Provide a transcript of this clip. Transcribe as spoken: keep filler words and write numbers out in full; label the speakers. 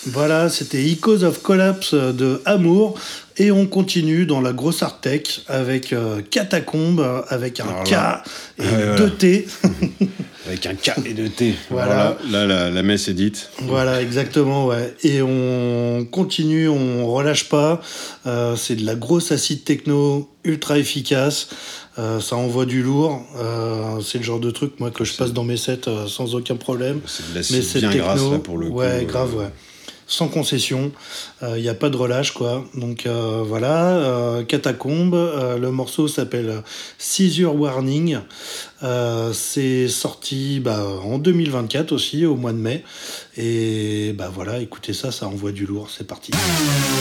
Speaker 1: Voilà, c'était Echoes of Collapse de Amour. Et on continue dans la grosse art tech avec euh, Catacombe, avec un
Speaker 2: Alors
Speaker 1: K
Speaker 2: là,
Speaker 1: et
Speaker 2: euh,
Speaker 1: deux T.
Speaker 2: Avec un K et deux T.
Speaker 1: Voilà.
Speaker 2: Là, là, la, la messe est dite.
Speaker 1: Voilà, exactement, ouais. Et on continue, on relâche pas. Euh, c'est de la grosse acide techno ultra efficace. Euh, ça envoie du lourd. Euh, c'est le genre de truc, moi, que je passe dans mes sets euh, sans aucun problème.
Speaker 2: C'est de
Speaker 1: Mais
Speaker 2: l'acide
Speaker 1: c'est
Speaker 2: bien
Speaker 1: techno,
Speaker 2: grasse, là, pour le coup.
Speaker 1: ouais, grave,
Speaker 2: euh,
Speaker 1: ouais. Sans concession, il euh, n'y a pas de relâche, quoi. Donc euh, voilà, euh, Catacombe, euh, le morceau s'appelle Seizure Warning. Euh, c'est sorti bah, en deux mille vingt-quatre aussi, au mois de mai. Et bah voilà, écoutez ça, ça envoie du lourd, c'est parti.